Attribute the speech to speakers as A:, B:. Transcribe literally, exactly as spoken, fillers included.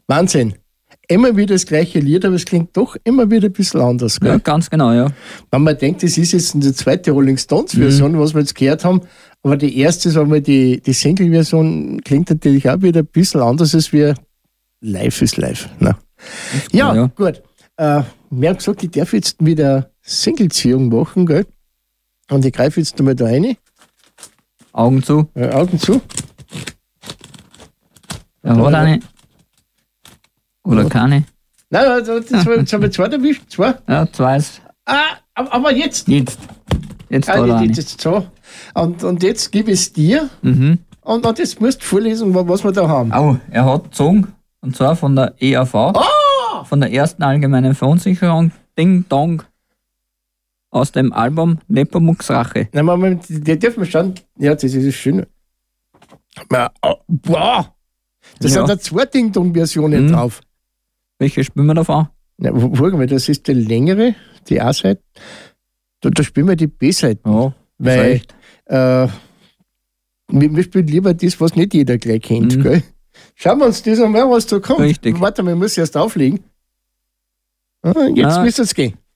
A: Wahnsinn. Immer wieder das gleiche Lied, aber es klingt doch immer wieder ein bisschen anders. Gell?
B: Ja, ganz genau, ja.
A: Wenn man denkt, das ist jetzt eine zweite Rolling Stones-Version, mhm. was wir jetzt gehört haben, aber die erste, sagen wir, die, die Single-Version klingt natürlich auch wieder ein bisschen anders, als wie Live is Live. Ne? Ja, ja, gut. Äh, wir haben gesagt, ich darf jetzt wieder Single-Ziehung machen, gell? Und ich greife jetzt einmal da rein.
B: Augen zu.
A: Äh, Augen zu.
B: Ja, hat eine. Oder ja. keine.
A: Nein, das war, jetzt haben wir zwei erwischt. Zwei.
B: Ja, zwei ist.
A: Ah, aber jetzt.
B: Jetzt. Jetzt,
A: ah,
B: da
A: jetzt, jetzt so. Und, und jetzt gebe ich es dir.
B: Mhm.
A: Und, und jetzt musst du vorlesen, was wir da haben.
B: Oh, er hat gezogen. Und zwar von der E A V.
A: Oh!
B: Von der ersten allgemeinen Verunsicherung. Ding Dong. Aus dem Album Nepomuk's Rache.
A: Nein, Moment, der dürfen wir schauen. Ja, das ist schön. Wow! Da ja. sind da zwei Ding-Dong-Versionen mhm. drauf.
B: Welche spielen wir davon?
A: Ja, guck mal, das ist die längere, die A-Seite. Da, da spielen wir die B-Seite.
B: Ja,
A: weil äh, wir, wir spielen lieber das, was nicht jeder gleich kennt. Mhm. Gell? Schauen wir uns das einmal, was da kommt.
B: Richtig.
A: Warte mal, ich muss erst auflegen. Ah, jetzt
B: ah.
A: müsste es gehen.